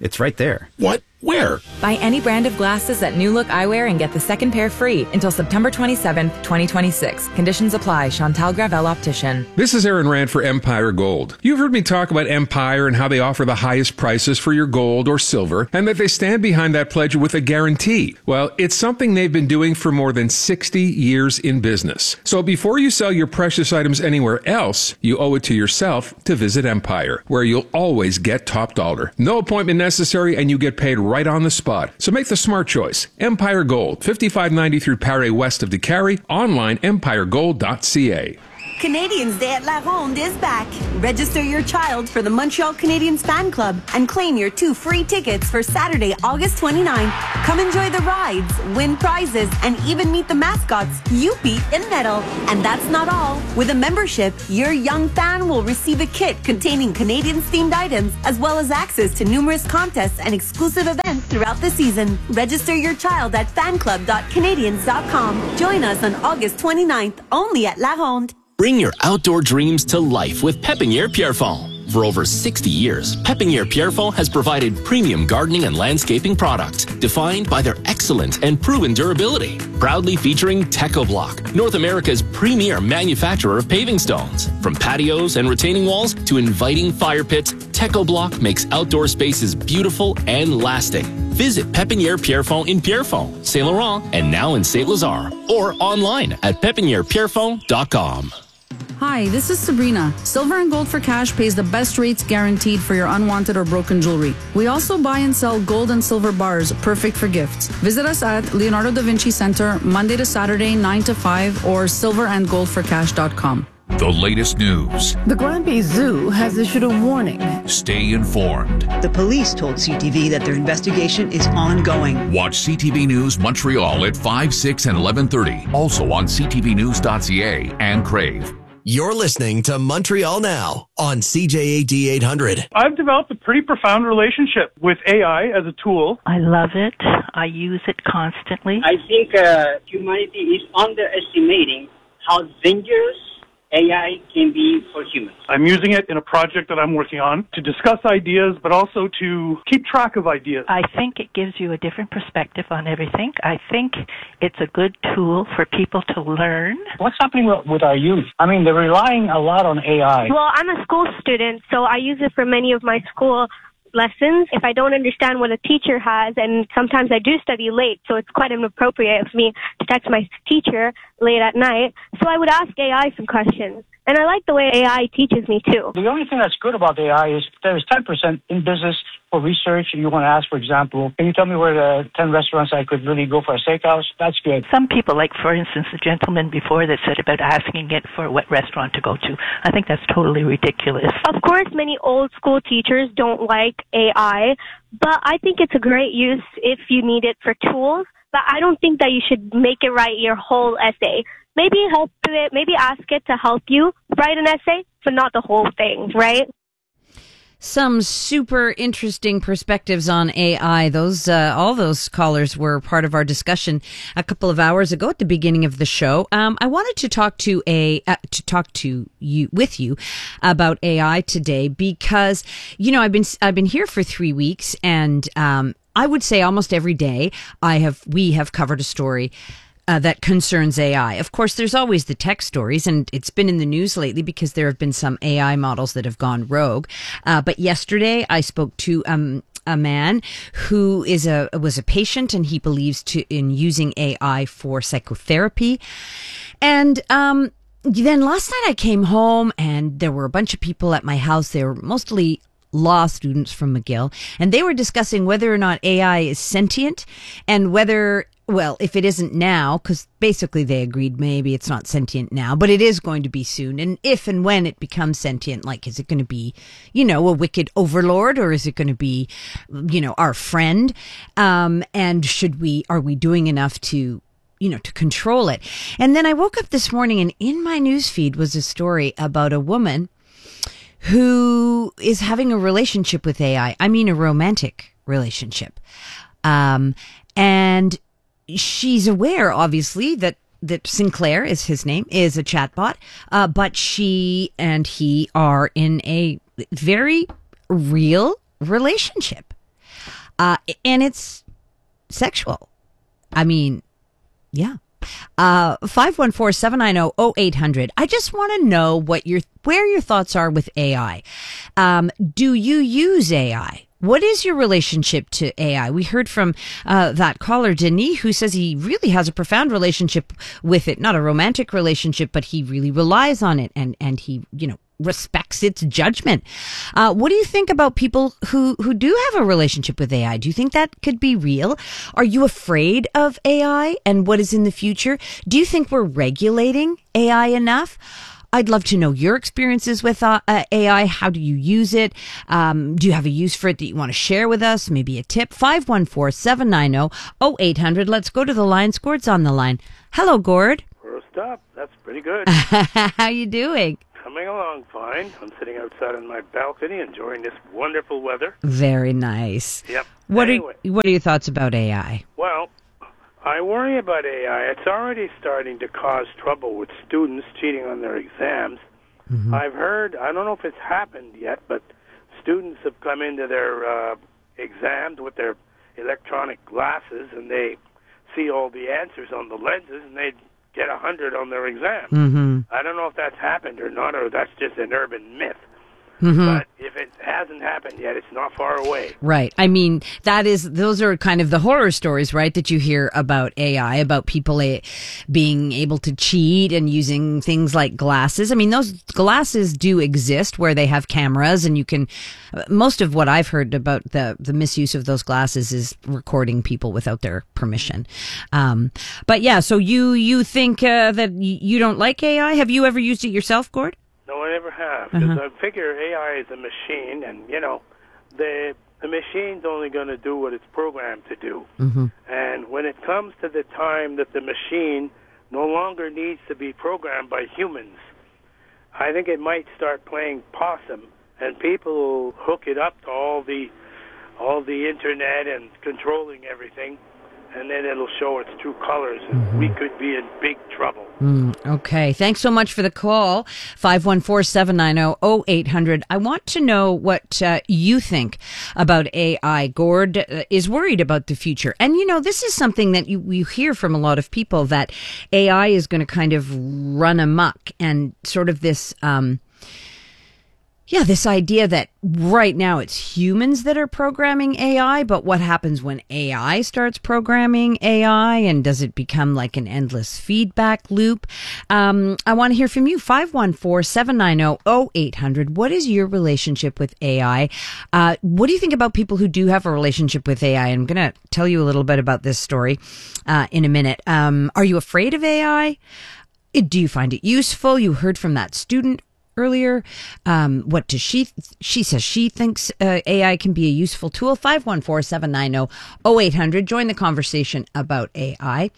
It's right there. What? Where? Buy any brand of glasses at New Look Eyewear and get the second pair free until September twenty-seventh, twenty twenty-six. Conditions apply. Chantal Gravel Optician. This is Aaron Rand for Empire Gold. You've heard me talk about Empire and how they offer the highest prices for your gold or silver, and that they stand behind that pledge with a guarantee. Well, it's something they've been doing for more than sixty years in business. So before you sell your precious items anywhere else, you owe it to yourself to visit Empire, where you'll always get top dollar. No appointment necessary, and you get paid right on the spot. So make the smart choice. Empire Gold, fifty-five ninety through Paré west of DeCarry, online empire gold dot c a. Canadians Day at La Ronde is back. Register your child for the Montreal Canadiens Fan Club and claim your two free tickets for Saturday, August twenty-ninth. Come enjoy the rides, win prizes, and even meet the mascots, Youpi and Nettle. And that's not all. With a membership, your young fan will receive a kit containing Canadiens-themed items, as well as access to numerous contests and exclusive events throughout the season. Register your child at fan club dot canadiens dot com. Join us on August twenty-ninth, only at La Ronde. Bring your outdoor dreams to life with Pépinière Pierrefonds. For over sixty years, Pépinière Pierrefonds has provided premium gardening and landscaping products defined by their excellent and proven durability. Proudly featuring TechoBlock, North America's premier manufacturer of paving stones. From patios and retaining walls to inviting fire pits, TechoBlock makes outdoor spaces beautiful and lasting. Visit Pépinière Pierrefonds in Pierrefonds, Saint Laurent, and now in Saint Lazare, or online at pépinière pierrefonds dot com. Hi, this is Sabrina. Silver and Gold for Cash pays the best rates guaranteed for your unwanted or broken jewelry. We also buy and sell gold and silver bars, perfect for gifts. Visit us at Leonardo da Vinci Center, Monday to Saturday, nine to five, or silver and gold for cash dot com. The latest news. The Granby Zoo has issued a warning. Stay informed. The police told C T V that their investigation is ongoing. Watch C T V News Montreal at five, six, and eleven thirty. Also on c t v news dot c a and Crave. You're listening to Montreal Now on C J A D eight hundred. I've developed a pretty profound relationship with A I as a tool. I love it. I use it constantly. I think uh, humanity is underestimating how dangerous A I can be for humans. I'm using it in a project that I'm working on to discuss ideas, but also to keep track of ideas. I think it gives you a different perspective on everything. I think it's a good tool for people to learn. What's happening with our youth? I mean, they're relying a lot on A I. Well, I'm a school student, so I use it for many of my school lessons. If I don't understand what a teacher has, and sometimes I do study late, so it's quite inappropriate of me to text my teacher late at night. So I would ask A I some questions. And I like the way A I teaches me too. The only thing that's good about A I is there's ten percent in business for research. You want to ask, for example, can you tell me where the ten restaurants I could really go for a steakhouse? That's good. Some people, like for instance, the gentleman before that said about asking it for what restaurant to go to. I think that's totally ridiculous. Of course, many old school teachers don't like A I, but I think it's a great use if you need it for tools. But I don't think that you should make it write your whole essay. Maybe help it, maybe ask it to help you write an essay, but not the whole thing, right? Some super interesting perspectives on A I. Those, uh, all those callers were part of our discussion a couple of hours ago at the beginning of the show. Um, I wanted to talk to a, uh, to talk to you, with you about A I today because, you know, I've been, I've been here for three weeks and, um, I would say almost every day I have, we have covered a story Uh, that concerns A I. Of course, there's always the tech stories, and it's been in the news lately because there have been some A I models that have gone rogue. Uh, but yesterday, I spoke to um, a man who is a was a patient, and he believes to in using A I for psychotherapy. And um, then last night, I came home, and there were a bunch of people at my house. They were mostly law students from McGill, and they were discussing whether or not A I is sentient and whether, well, if it isn't now, because basically they agreed maybe it's not sentient now, but it is going to be soon. And if and when it becomes sentient, like, is it going to be, you know, a wicked overlord, or is it going to be, you know, our friend? Um, and should we, are we doing enough to, you know, to control it? And then I woke up this morning, and in my newsfeed was a story about a woman who is having a relationship with A I. I mean, a romantic relationship. Um, and she's aware, obviously, that, that Sinclair is his name, is a chatbot, uh, but she and he are in a very real relationship. uh, and it's sexual. I mean, yeah. Uh, five one four, seven nine zero, zero eight hundred. I just want to know what your, where your thoughts are with A I. Um, do you use A I? What is your relationship to A I? We heard from uh, that caller, Denis, who says he really has a profound relationship with it. Not a romantic relationship, but he really relies on it and, and he, you know, respects its judgment. Uh, what do you think about people who, who do have a relationship with A I? Do you think that could be real? Are you afraid of A I and what is in the future? Do you think we're regulating A I enough? I'd love to know your experiences with uh, uh, A I. How do you use it? Um, do you have a use for it that you want to share with us? Maybe a tip? five one four, seven nine zero, zero eight hundred. Let's go to the line. Gord's on the line. Hello, Gord. First up, that's pretty good. How you doing? Coming along fine. I'm sitting outside on my balcony enjoying this wonderful weather. Very nice. Yep. What anyway, are What are your thoughts about A I? Well, I worry about A I. It's already starting to cause trouble with students cheating on their exams. Mm-hmm. I've heard, I don't know if it's happened yet, but students have come into their uh, exams with their electronic glasses and they see all the answers on the lenses and they get a hundred on their exam. Mm-hmm. I don't know if that's happened or not, or that's just an urban myth. Mm-hmm. But if it hasn't happened yet, it's not far away. Right. I mean, that is, those are kind of the horror stories, right, that you hear about A I, about people a, being able to cheat and using things like glasses. I mean, those glasses do exist where they have cameras and you can, most of what I've heard about the, the misuse of those glasses is recording people without their permission. Um, but yeah, so you, you think uh, that you don't like A I? Have you ever used it yourself, Gord? No, I never have, because Uh-huh. I figure A I is a machine, and, you know, the the machine's only going to do what it's programmed to do. Mm-hmm. And when it comes to the time that the machine no longer needs to be programmed by humans, I think it might start playing possum, and people will hook it up to all the all the internet and controlling everything, and then it'll show its true colors, and Mm-hmm. we could be in big trouble. Mm, okay. Thanks so much for the call. five one four, seven nine zero, zero eight hundred. I want to know what uh, you think about A I. Gord uh, is worried about the future. And, you know, this is something that you, you hear from a lot of people, that A I is going to kind of run amok, and sort of this, um, yeah, this idea that right now it's humans that are programming A I, but what happens when A I starts programming A I, and does it become like an endless feedback loop? Um, I want to hear from you. five one four, seven nine zero, zero eight hundred. What is your relationship with A I? Uh, what do you think about people who do have a relationship with A I? I'm going to tell you a little bit about this story uh, in a minute. Um, are you afraid of A I? Do you find it useful? You heard from that student earlier. Um, what does she, she says she thinks uh, A I can be a useful tool. five one four, seven nine zero, zero eight hundred. Join the conversation about A I.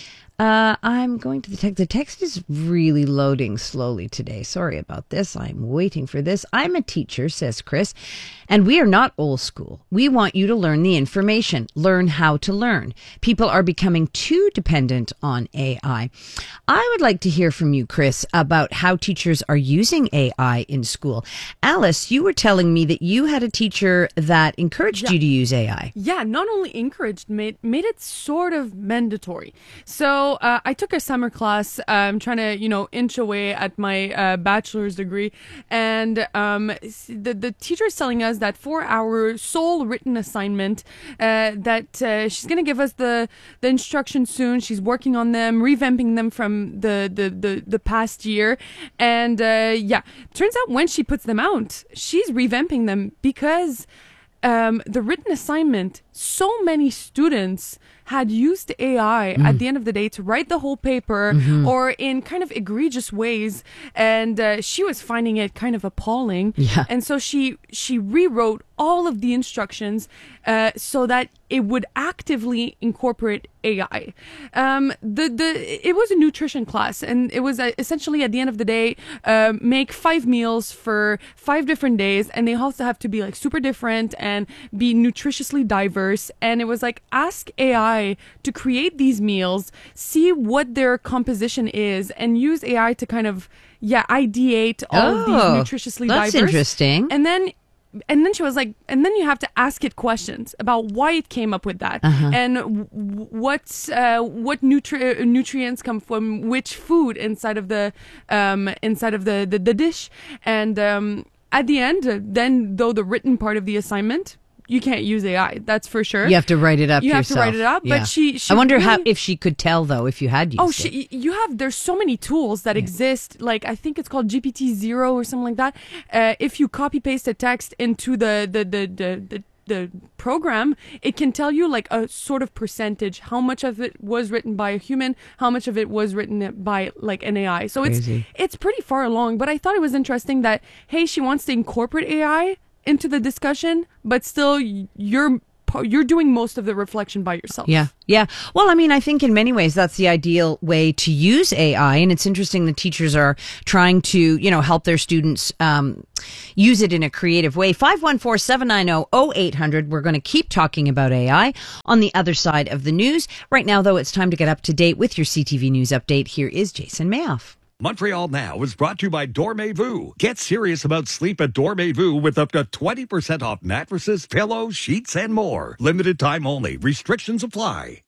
Uh, I'm going to the text. The text is really loading slowly today. Sorry about this. I'm waiting for this. I'm a teacher, says Chris, and we are not old school. We want you to learn the information, learn how to learn. People are becoming too dependent on A I. I would like to hear from you, Chris, about how teachers are using A I in school. Alice, you were telling me that you had a teacher that encouraged Yeah. you to use A I. Yeah, not only encouraged, made made it sort of mandatory. So uh, I took a summer class. I'm trying to, you know, inch away at my uh, bachelor's degree, and um, s- the the teacher is telling us that for our sole written assignment, uh, that uh, she's gonna give us the the instructions soon. She's working on them, revamping them from the the the, the past year, and uh, yeah, turns out when she puts them out, she's revamping them because. Um, the written assignment, so many students had used A I Mm. at the end of the day to write the whole paper Mhm. or in kind of egregious ways, and uh, she was finding it kind of appalling. Yeah. And so she she rewrote all of the instructions uh, so that it would actively incorporate A I. Um, the the it was a nutrition class, and it was uh, essentially at the end of the day, uh, make five meals for five different days, and they also have to be like super different and be nutritiously diverse. And it was like, ask A I to create these meals, see what their composition is, and use A I to kind of yeah ideate all of Oh, these nutritiously that's diverse. interesting. And then and then she was like, and then you have to ask it questions about why it came up with that, Uh-huh. and w- what's uh, what nutri- nutrients come from which food inside of the um, inside of the, the, the dish. And um, at the end, uh, then though the written part of the assignment, you can't use A I. That's for sure. You have to write it up You have yourself. to write it up. Yeah. But she, she I wonder really, how if she could tell though if you had used Oh, it. she, you have. There's so many tools that exist. Like I think it's called G P T zero or something like that. Uh, if you copy paste a text into the the the the, the the program, it can tell you like a sort of percentage, how much of it was written by a human, how much of it was written by like an A I. So Crazy. it's it's pretty far along. But I thought it was interesting that hey, she wants to incorporate A I into the discussion, but still you're you're doing most of the reflection by yourself. Yeah. Yeah. Well, I mean, I think in many ways that's the ideal way to use A I. And it's interesting that teachers are trying to, you know, help their students um, use it in a creative way. five one four, seven nine zero, zero eight hundred. We're going to keep talking about A I on the other side of the news. Right now, though, it's time to get up to date with your C T V News update. Here is Jason Mayoff. Montreal Now is brought to you by Dormez-vous. Get serious about sleep at Dormez-vous with up to twenty percent off mattresses, pillows, sheets, and more. Limited time only. Restrictions apply.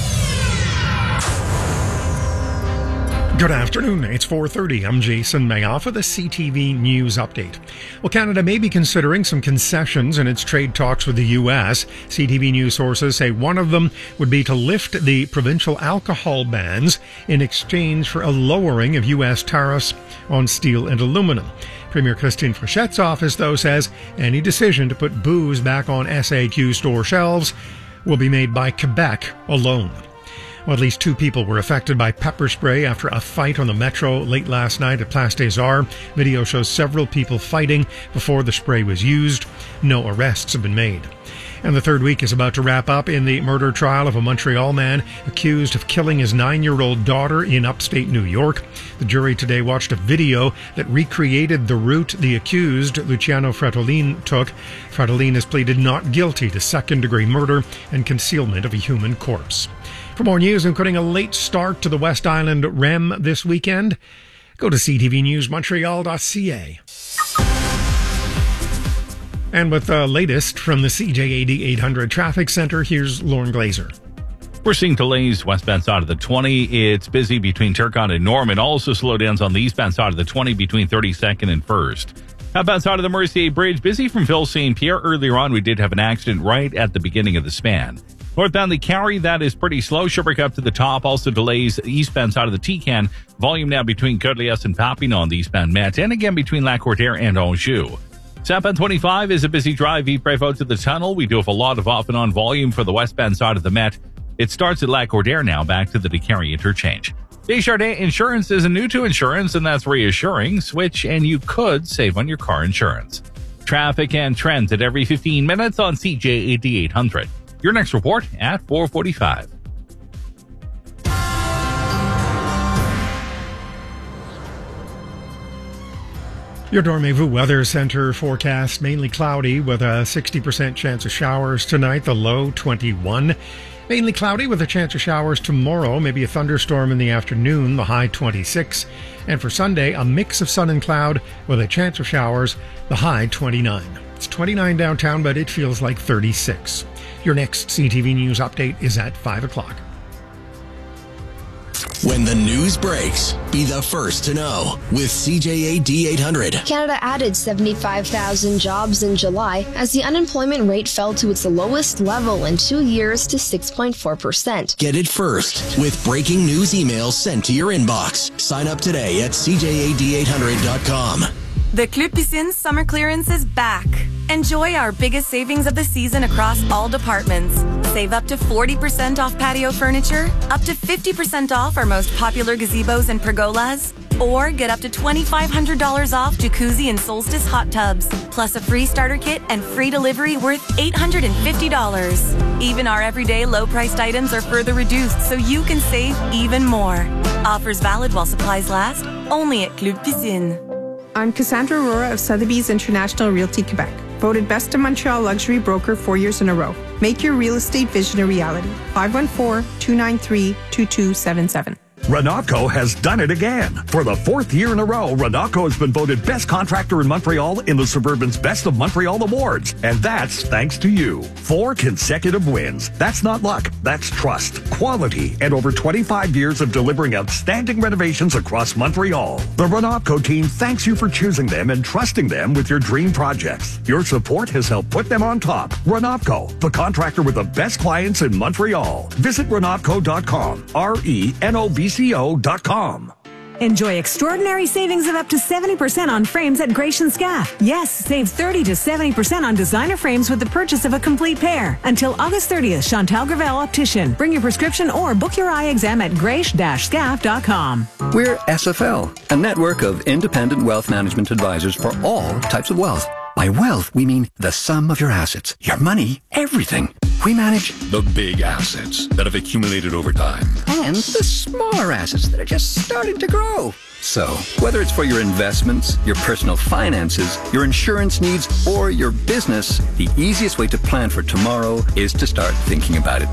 Good afternoon. It's four thirty. I'm Jason Mayoff with a C T V News update. Well, Canada may be considering some concessions in its trade talks with the U S. C T V News sources say one of them would be to lift the provincial alcohol bans in exchange for a lowering of U S tariffs on steel and aluminum. Premier Christine Frechette's office, though, says any decision to put booze back on S A Q store shelves will be made by Quebec alone. Well, at least two people were affected by pepper spray after a fight on the metro late last night at Place des Arts. Video shows several people fighting before the spray was used. No arrests have been made. And the third week is about to wrap up in the murder trial of a Montreal man accused of killing his nine-year-old daughter in upstate New York. The jury today watched a video that recreated the route the accused, Luciano Fratellin, took. Fratellin has pleaded not guilty to second-degree murder and concealment of a human corpse. For more news, including a late start to the West Island R E M this weekend, go to c t v news montreal dot c a. And with the latest from the C J A D eight hundred Traffic Center, here's Lauren Glazer. We're seeing delays westbound side of the twenty. It's busy between Turcotte and Norman. Also slowdowns on the eastbound side of the twenty between thirty-second and first. Outbound side of the Mercier Bridge, busy from Ville Saint Pierre. Earlier on, we did have an accident right at the beginning of the span. Northbound the Carry, that is pretty slow. Sherbrooke up to the top. Also delays eastbound side of the T-Can. Volume now between Côte-Liesse and Papineau on the eastbound Met. And again between Lac-Courtière and Anjou. Southbound twenty-five is a busy drive. Yves-Prévost to the tunnel. We do have a lot of off and on volume for the westbound side of the Met. It starts at Lac-Courtière now, back to the DeCarry interchange. Desjardins Insurance is new to insurance, and that's reassuring. Switch and you could save on your car insurance. Traffic and trends at every fifteen minutes on C J A D eight hundred. Your next report at four forty-five. Your Dormez-vous Weather Center forecast, mainly cloudy with a sixty percent chance of showers tonight, the low twenty-one. Mainly cloudy with a chance of showers tomorrow, maybe a thunderstorm in the afternoon, the high twenty-six. And for Sunday, a mix of sun and cloud with a chance of showers, the high twenty-nine. It's twenty-nine downtown, but it feels like thirty-six. Your next C T V News update is at five o'clock. When the news breaks, be the first to know with C J A D eight hundred. Canada added seventy-five thousand jobs in July as the unemployment rate fell to its lowest level in two years to six point four percent. Get it first with breaking news emails sent to your inbox. Sign up today at c j a d eight hundred dot com. The Club Piscine summer clearance is back. Enjoy our biggest savings of the season across all departments. Save up to forty percent off patio furniture, up to fifty percent off our most popular gazebos and pergolas, or get up to twenty-five hundred dollars off jacuzzi and solstice hot tubs, plus a free starter kit and free delivery worth eight hundred fifty dollars. Even our everyday low-priced items are further reduced so you can save even more. Offers valid while supplies last, only at Club Piscine. I'm Cassandra Aurora of Sotheby's International Realty Quebec, voted Best in Montreal Luxury Broker four years in a row. Make your real estate vision a reality. five one four, two nine three, two two seven seven. Renocco has done it again. For the fourth year in a row, Renocco has been voted best contractor in Montreal in the Suburban's Best of Montreal Awards. And that's thanks to you. Four consecutive wins. That's not luck. That's trust, quality, and over twenty-five years of delivering outstanding renovations across Montreal. The Renocco team thanks you for choosing them and trusting them with your dream projects. Your support has helped put them on top. Renocco, the contractor with the best clients in Montreal. Visit renocco dot com. R E N O V C O dot com. Enjoy extraordinary savings of up to seventy percent on frames at Gratian Scaff. Yes, save thirty to seventy percent on designer frames with the purchase of a complete pair. Until August thirtieth, Chantal Gravel Optician. Bring your prescription or book your eye exam at grace dash scaff dot com. We're S F L, a network of independent wealth management advisors for all types of wealth. By wealth, we mean the sum of your assets, your money, everything. We manage the big assets that have accumulated over time and the smaller assets that are just starting to grow. So, whether it's for your investments, your personal finances, your insurance needs, or your business, the easiest way to plan for tomorrow is to start thinking about it